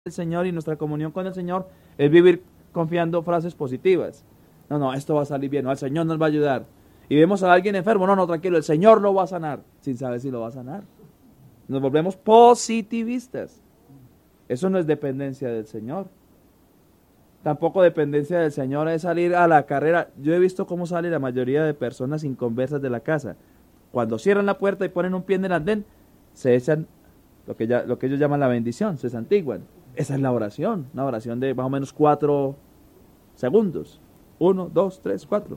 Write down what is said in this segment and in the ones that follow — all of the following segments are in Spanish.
el Señor y nuestra comunión con el Señor es vivir confiando frases positivas. No, esto va a salir bien, no, el Señor nos va a ayudar. Y vemos a alguien enfermo, no, tranquilo, el Señor lo va a sanar, sin saber si lo va a sanar. Nos volvemos positivistas. Eso no es dependencia del Señor. Tampoco dependencia del Señor es salir a la carrera. Yo he visto cómo sale la mayoría de personas inconversas de la casa. Cuando cierran la puerta y ponen un pie en el andén, se echan lo que ellos llaman la bendición, se santiguan. Esa es la oración, una oración de más o menos 4 segundos. 1, 2, 3, 4.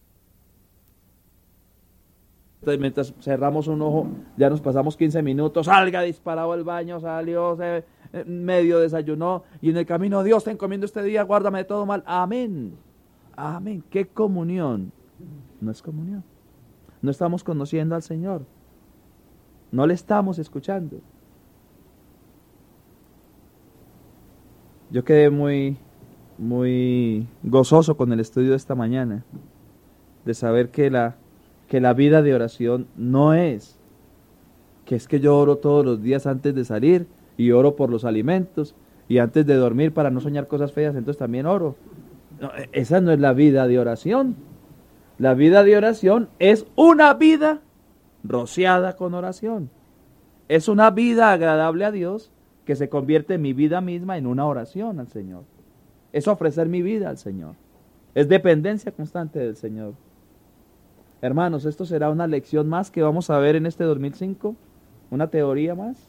Entonces, mientras cerramos un ojo, ya nos pasamos 15 minutos, salga disparado al baño, salió, medio desayunó, y en el camino, Dios te encomiendo este día, guárdame de todo mal. Amén. Amén. ¿Qué comunión? No es comunión. No estamos conociendo al Señor. No le estamos escuchando. Yo quedé muy gozoso con el estudio de esta mañana, de saber que la vida de oración no es que yo oro todos los días antes de salir y oro por los alimentos y antes de dormir para no soñar cosas feas, entonces también oro. No, esa no es la vida de oración. La vida de oración es una vida rociada con oración. Es una vida agradable a Dios que se convierte en mi vida misma en una oración al Señor. Es ofrecer mi vida al Señor. Es dependencia constante del Señor. Hermanos, esto será una lección más que vamos a ver en este 2005, una teoría más.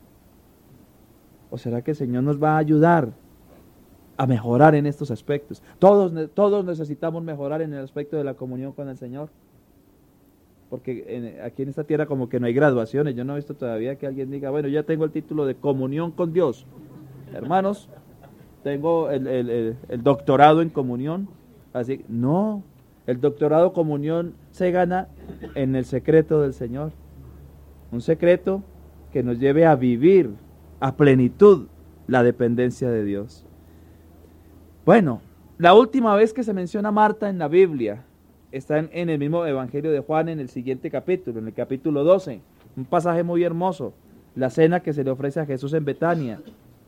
¿O será que el Señor nos va a ayudar a mejorar en estos aspectos? Todos necesitamos mejorar en el aspecto de la comunión con el Señor. Porque aquí en esta tierra como que no hay graduaciones. Yo no he visto todavía que alguien diga, bueno, ya tengo el título de comunión con Dios. Hermanos, tengo el doctorado en comunión. Así, no, el doctorado en comunión se gana en el secreto del Señor. Un secreto que nos lleve a vivir a plenitud la dependencia de Dios. Bueno, la última vez que se menciona a Marta en la Biblia está en el mismo Evangelio de Juan, en el siguiente capítulo, en el capítulo 12. Un pasaje muy hermoso, la cena que se le ofrece a Jesús en Betania.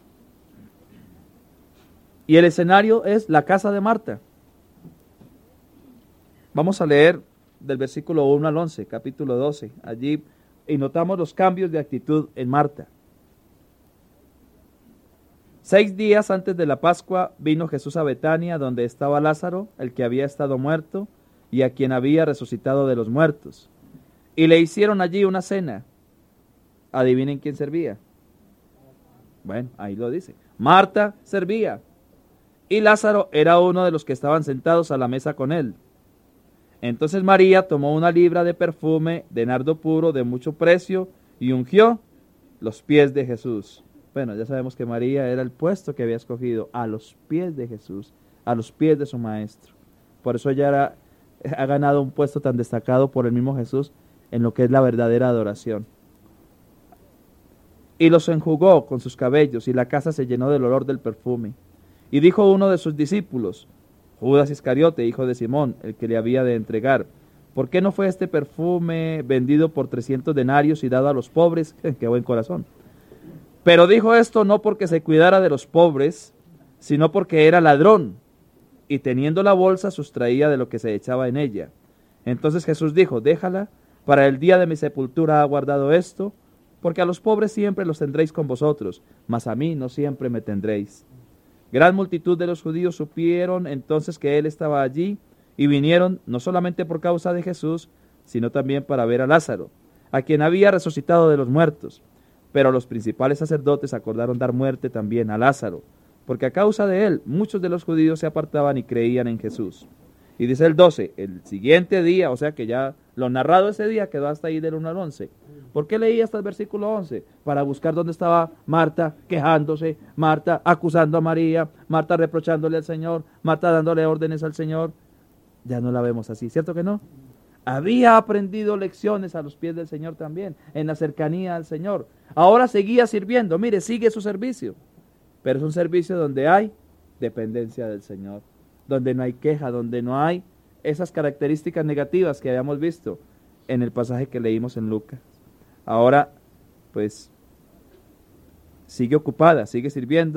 Y el escenario es la casa de Marta. Vamos a leer del versículo 1 al 11, capítulo 12, allí, y notamos los cambios de actitud en Marta. 6 días antes de la Pascua vino Jesús a Betania, donde estaba Lázaro, el que había estado muerto, y a quien había resucitado de los muertos. Y le hicieron allí una cena. Adivinen quién servía. Bueno, ahí lo dice. Marta servía. Y Lázaro era uno de los que estaban sentados a la mesa con él. Entonces María tomó una libra de perfume de nardo puro de mucho precio y ungió los pies de Jesús. Bueno, ya sabemos que María era el puesto que había escogido, a los pies de Jesús, a los pies de su maestro. Por eso ella ha ganado un puesto tan destacado por el mismo Jesús en lo que es la verdadera adoración. Y los enjugó con sus cabellos, y la casa se llenó del olor del perfume. Y dijo uno de sus discípulos, Judas Iscariote, hijo de Simón, el que le había de entregar, ¿por qué no fue este perfume vendido por 300 denarios y dado a los pobres? ¡Qué buen corazón! Pero dijo esto no porque se cuidara de los pobres, sino porque era ladrón, y teniendo la bolsa sustraía de lo que se echaba en ella. Entonces Jesús dijo, déjala, para el día de mi sepultura ha guardado esto, porque a los pobres siempre los tendréis con vosotros, mas a mí no siempre me tendréis. Gran multitud de los judíos supieron entonces que él estaba allí, y vinieron no solamente por causa de Jesús, sino también para ver a Lázaro, a quien había resucitado de los muertos. Pero los principales sacerdotes acordaron dar muerte también a Lázaro, porque a causa de él muchos de los judíos se apartaban y creían en Jesús. Y dice el 12, el siguiente día, o sea que ya lo narrado ese día quedó hasta ahí del 1 al 11. ¿Por qué leí hasta el versículo 11? Para buscar dónde estaba Marta quejándose, Marta acusando a María, Marta reprochándole al Señor, Marta dándole órdenes al Señor. Ya no la vemos así, ¿cierto que no? Había aprendido lecciones a los pies del Señor también, en la cercanía al Señor. Ahora seguía sirviendo, mire, sigue su servicio. Pero es un servicio donde hay dependencia del Señor, donde no hay queja, donde no hay esas características negativas que habíamos visto en el pasaje que leímos en Lucas. Ahora, pues, sigue ocupada, sigue sirviendo,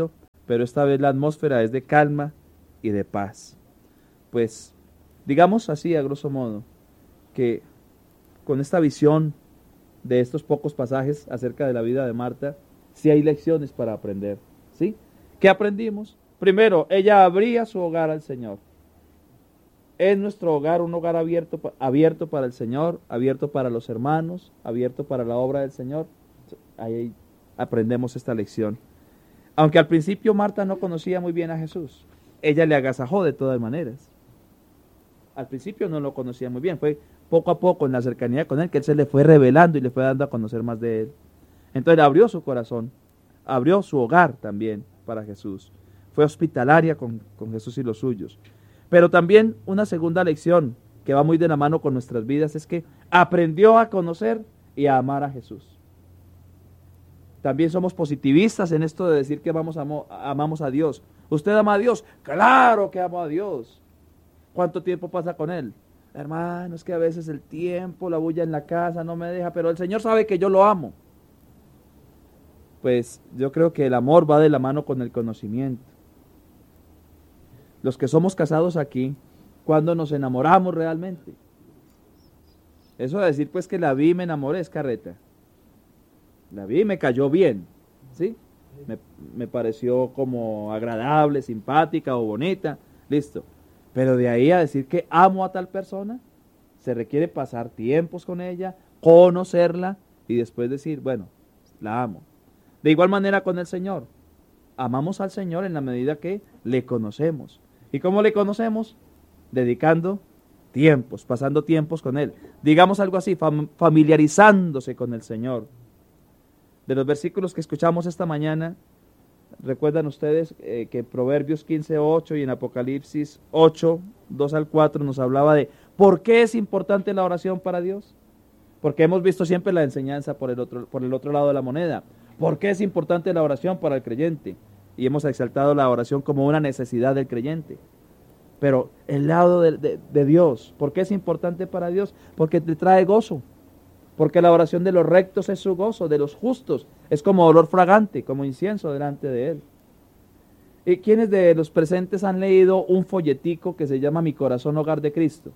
pero esta vez la atmósfera es de calma y de paz. Pues, digamos así, a grosso modo, que con esta visión de estos pocos pasajes acerca de la vida de Marta, sí hay lecciones para aprender, ¿sí? ¿Qué aprendimos? Primero, ella abría su hogar al Señor. Es nuestro hogar un hogar abierto para el Señor, abierto para los hermanos, abierto para la obra del Señor. Ahí aprendemos esta lección. Aunque al principio Marta no conocía muy bien a Jesús, ella le agasajó de todas maneras. Al principio no lo conocía muy bien, fue poco a poco en la cercanía con él que él se le fue revelando y le fue dando a conocer más de él. Entonces abrió su corazón, abrió su hogar también para Jesús. Fue hospitalaria con Jesús y los suyos. Pero también una segunda lección que va muy de la mano con nuestras vidas es que aprendió a conocer y a amar a Jesús. También somos positivistas en esto de decir que amamos a Dios. ¿Usted ama a Dios? ¡Claro que amo a Dios! ¿Cuánto tiempo pasa con Él? Hermano, es que a veces el tiempo, la bulla en la casa no me deja, pero el Señor sabe que yo lo amo. Pues yo creo que el amor va de la mano con el conocimiento. Los que somos casados aquí, ¿cuándo nos enamoramos realmente? Eso de decir pues que la vi y me enamoré es carreta. La vi y me cayó bien, ¿sí? Me pareció como agradable, simpática o bonita, listo. Pero de ahí a decir que amo a tal persona, se requiere pasar tiempos con ella, conocerla y después decir, bueno, la amo. De igual manera con el Señor. Amamos al Señor en la medida que le conocemos. ¿Y cómo le conocemos? Dedicando tiempos, pasando tiempos con Él. Digamos algo así, familiarizándose con el Señor. De los versículos que escuchamos esta mañana, recuerdan ustedes que en Proverbios 15:8 y en Apocalipsis 8, 2 al 4 nos hablaba de ¿por qué es importante la oración para Dios? Porque hemos visto siempre la enseñanza por el otro lado de la moneda. ¿Por qué es importante la oración para el creyente? Y hemos exaltado la oración como una necesidad del creyente. Pero el lado de Dios, ¿por qué es importante para Dios? Porque te trae gozo. Porque la oración de los rectos es su gozo, de los justos. Es como olor fragante, como incienso delante de Él. ¿Y quiénes de los presentes han leído un folletico que se llama Mi Corazón Hogar de Cristo?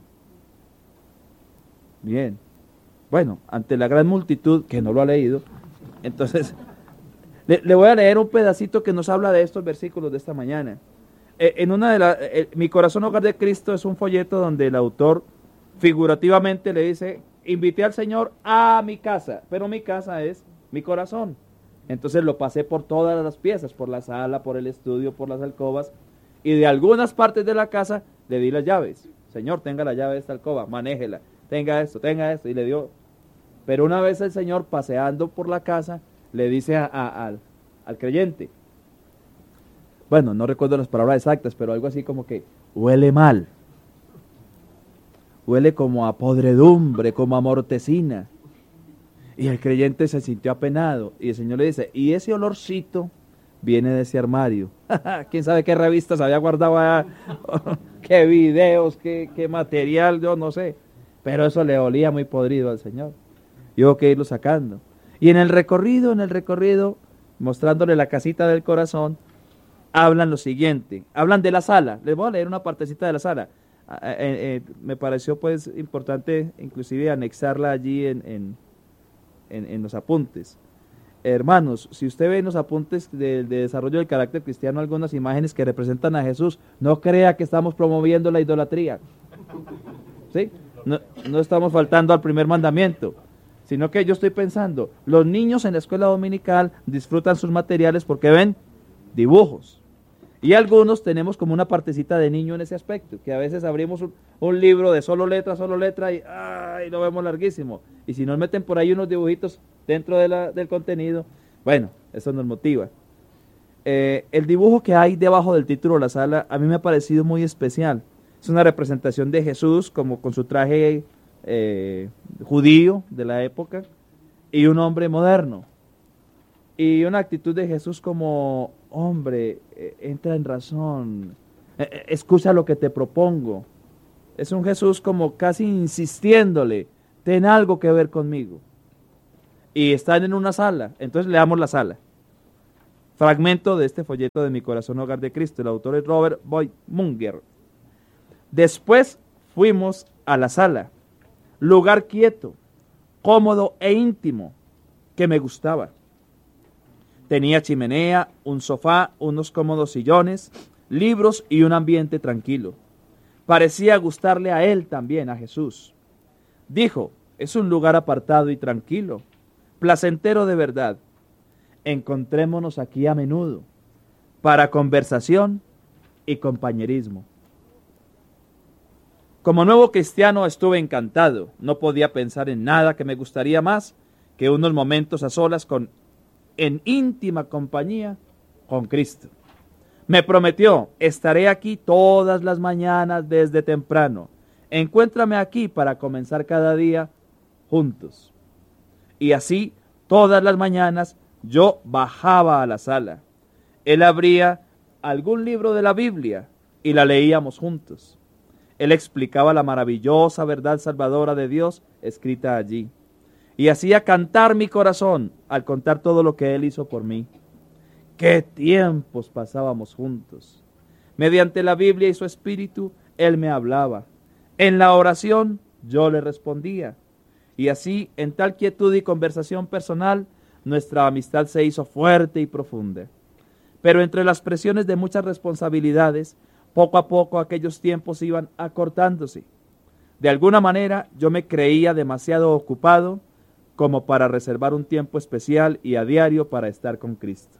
Bien. Bueno, ante la gran multitud que no lo ha leído, entonces le voy a leer un pedacito que nos habla de estos versículos de esta mañana. Mi Corazón Hogar de Cristo es un folleto donde el autor figurativamente le dice, invité al Señor a mi casa, pero mi casa es mi corazón. Entonces lo pasé por todas las piezas, por la sala, por el estudio, por las alcobas, y de algunas partes de la casa le di las llaves. Señor, tenga la llave de esta alcoba, manéjela, tenga esto, y le dio. Pero una vez el Señor, paseando por la casa, le dice al creyente, bueno, no recuerdo las palabras exactas, pero algo así como que huele mal, huele como a podredumbre, como a mortecina. Y el creyente se sintió apenado, y el Señor le dice, y ese olorcito viene de ese armario. ¿Quién sabe qué revistas había guardado allá? ¿Qué videos, qué material? Yo no sé, pero eso le olía muy podrido al Señor. Y hubo que irlo sacando. Y en el recorrido, mostrándole la casita del corazón, hablan lo siguiente, hablan de la sala. Les voy a leer una partecita de la sala. Me pareció pues importante inclusive anexarla allí en los apuntes. Hermanos, si usted ve en los apuntes de desarrollo del carácter cristiano algunas imágenes que representan a Jesús, no crea que estamos promoviendo la idolatría. ¿Sí? No estamos faltando al primer mandamiento, sino que yo estoy pensando, los niños en la escuela dominical disfrutan sus materiales porque ven dibujos. Y algunos tenemos como una partecita de niño en ese aspecto, que a veces abrimos un libro de solo letra y lo vemos larguísimo. Y si nos meten por ahí unos dibujitos dentro del contenido, bueno, eso nos motiva. El dibujo que hay debajo del título de la sala a mí me ha parecido muy especial. Es una representación de Jesús como con su traje judío de la época y un hombre moderno. Y una actitud de Jesús como, hombre, entra en razón, escucha lo que te propongo. Es un Jesús como casi insistiéndole, ten algo que ver conmigo. Y están en una sala, entonces leamos la sala. Fragmento de este folleto de Mi Corazón Hogar de Cristo. El autor es Robert Boyd Munger. Después fuimos a la sala, lugar quieto, cómodo e íntimo, que me gustaba. Tenía chimenea, un sofá, unos cómodos sillones, libros y un ambiente tranquilo. Parecía gustarle a él también, a Jesús. Dijo, es un lugar apartado y tranquilo, placentero de verdad. Encontrémonos aquí a menudo, para conversación y compañerismo. Como nuevo cristiano estuve encantado. No podía pensar en nada que me gustaría más que unos momentos a solas en íntima compañía con Cristo. Me prometió, estaré aquí todas las mañanas desde temprano. Encuéntrame aquí para comenzar cada día juntos. Y así, todas las mañanas, yo bajaba a la sala. Él abría algún libro de la Biblia y la leíamos juntos. Él explicaba la maravillosa verdad salvadora de Dios escrita allí. Y hacía cantar mi corazón al contar todo lo que Él hizo por mí. ¡Qué tiempos pasábamos juntos! Mediante la Biblia y su Espíritu, Él me hablaba. En la oración, yo le respondía. Y así, en tal quietud y conversación personal, nuestra amistad se hizo fuerte y profunda. Pero entre las presiones de muchas responsabilidades, poco a poco aquellos tiempos iban acortándose. De alguna manera yo me creía demasiado ocupado como para reservar un tiempo especial y a diario para estar con Cristo.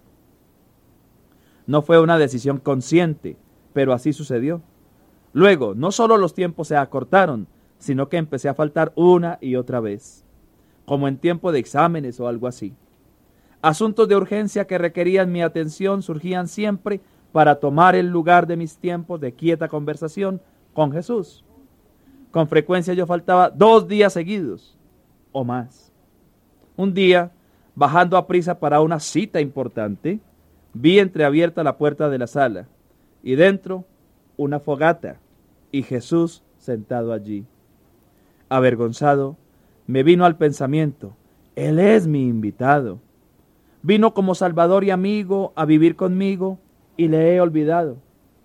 No fue una decisión consciente, pero así sucedió. Luego, no solo los tiempos se acortaron, sino que empecé a faltar una y otra vez, como en tiempo de exámenes o algo así. Asuntos de urgencia que requerían mi atención surgían siempre para tomar el lugar de mis tiempos de quieta conversación con Jesús. Con frecuencia yo faltaba 2 días seguidos o más. Un día, bajando a prisa para una cita importante, vi entreabierta la puerta de la sala y dentro una fogata y Jesús sentado allí. Avergonzado, me vino al pensamiento, Él es mi invitado. Vino como Salvador y amigo a vivir conmigo y le he olvidado.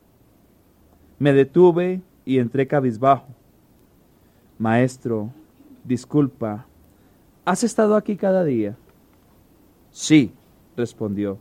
Me detuve y entré cabizbajo. Maestro, disculpa, ¿has estado aquí cada día? Sí, respondió.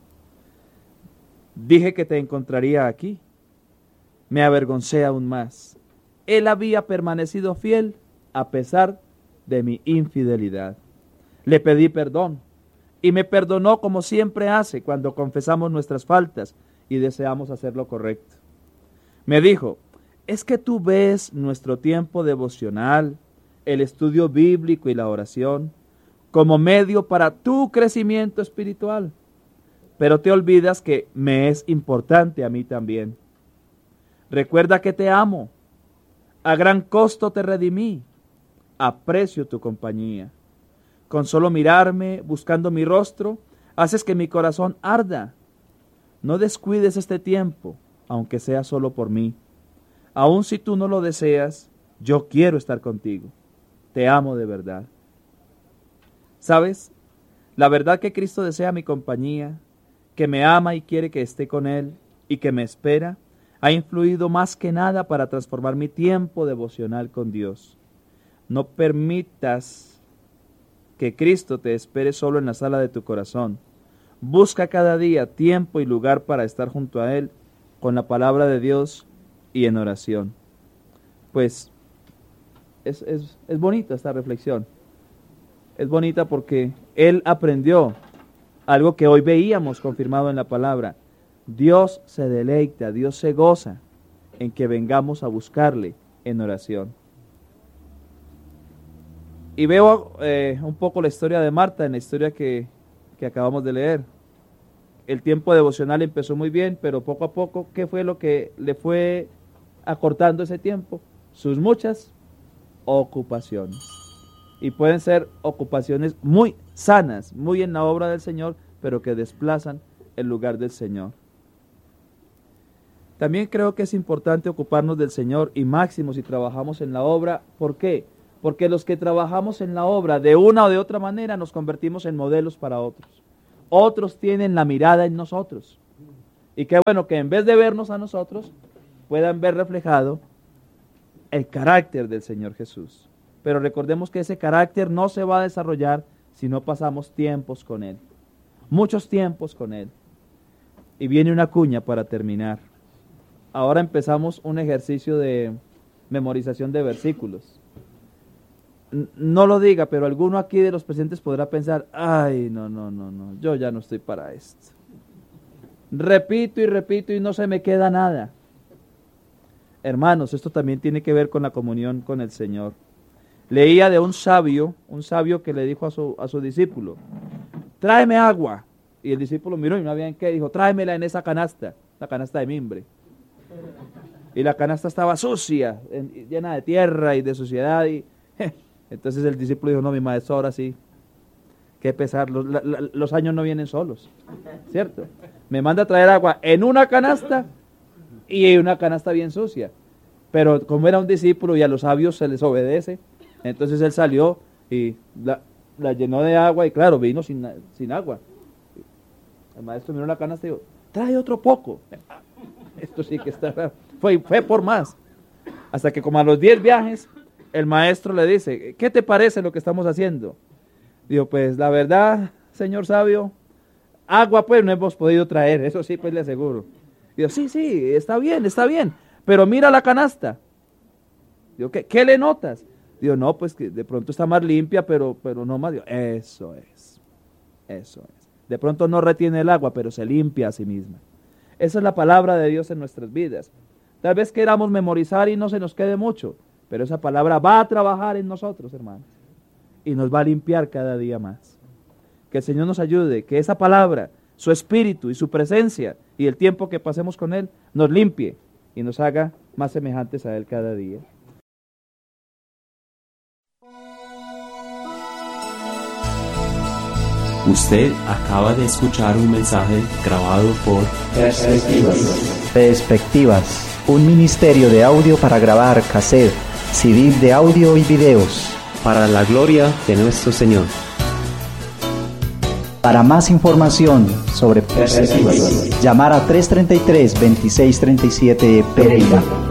Dije que te encontraría aquí. Me avergoncé aún más. Él había permanecido fiel a pesar de mi infidelidad. Le pedí perdón y me perdonó como siempre hace cuando confesamos nuestras faltas y deseamos hacer lo correcto. Me dijo, es que tú ves nuestro tiempo devocional, el estudio bíblico y la oración como medio para tu crecimiento espiritual, pero te olvidas que me es importante a mí también. Recuerda que te amo, a gran costo te redimí, aprecio tu compañía. Con solo mirarme, buscando mi rostro, haces que mi corazón arda. No descuides este tiempo, aunque sea solo por mí. Aun si tú no lo deseas, yo quiero estar contigo. Te amo de verdad. ¿Sabes? La verdad que Cristo desea mi compañía, que me ama y quiere que esté con Él y que me espera, ha influido más que nada para transformar mi tiempo devocional con Dios. No permitas que Cristo te espere solo en la sala de tu corazón. Busca cada día tiempo y lugar para estar junto a Él con la palabra de Dios y en oración. Pues es bonita esta reflexión. Es bonita porque Él aprendió algo que hoy veíamos confirmado en la palabra. Dios se deleita, Dios se goza en que vengamos a buscarle en oración. Y veo un poco la historia de Marta en la historia que acabamos de leer. El tiempo devocional empezó muy bien, pero poco a poco, ¿qué fue lo que le fue acortando ese tiempo? Sus muchas ocupaciones. Y pueden ser ocupaciones muy sanas, muy en la obra del Señor, pero que desplazan el lugar del Señor. También creo que es importante ocuparnos del Señor y máximo si trabajamos en la obra. ¿Por qué? Porque los que trabajamos en la obra de una o de otra manera nos convertimos en modelos para otros. otros tienen la mirada en nosotros. Y qué bueno que en vez de vernos a nosotros, puedan ver reflejado el carácter del Señor Jesús. Pero recordemos que ese carácter no se va a desarrollar si no pasamos tiempos con Él. Muchos tiempos con Él. Y viene una cuña para terminar. Ahora empezamos un ejercicio de memorización de versículos. No lo diga, pero alguno aquí de los presentes podrá pensar, ay, no, yo ya no estoy para esto. Repito y no se me queda nada. Hermanos, esto también tiene que ver con la comunión con el Señor. Leía de un sabio que le dijo a su discípulo, tráeme agua. Y el discípulo miró y no había en qué, dijo, tráemela en esa canasta, la canasta de mimbre. Y la canasta estaba sucia, llena de tierra y de suciedad. Entonces el discípulo dijo, no, mi maestro, ahora sí, qué pesar, los años no vienen solos, ¿cierto? Me manda a traer agua en una canasta y una canasta bien sucia. Pero como era un discípulo y a los sabios se les obedece, entonces él salió y la llenó de agua y claro, vino sin agua. El maestro miró la canasta y dijo, trae otro poco. Esto sí que está, fue por más. Hasta que como a los 10 viajes, el maestro le dice, ¿qué te parece lo que estamos haciendo? Digo, pues la verdad, señor sabio, agua pues no hemos podido traer, eso sí pues le aseguro. Digo, sí, está bien, pero mira la canasta. Digo, ¿qué le notas? Digo, no, pues que de pronto está más limpia, pero no más. Digo, eso es. De pronto no retiene el agua, pero se limpia a sí misma. Esa es la palabra de Dios en nuestras vidas. Tal vez queramos memorizar y no se nos quede mucho, pero esa palabra va a trabajar en nosotros, hermanos, y nos va a limpiar cada día más. Que el Señor nos ayude, que esa palabra, su espíritu y su presencia y el tiempo que pasemos con Él nos limpie y nos haga más semejantes a Él cada día. Usted acaba de escuchar un mensaje grabado por Perspectivas, un ministerio de audio para grabar cassette, CD de audio y videos. para la gloria de nuestro Señor. Para más información sobre Perspectivas, llamar a 333-2637 Pereira.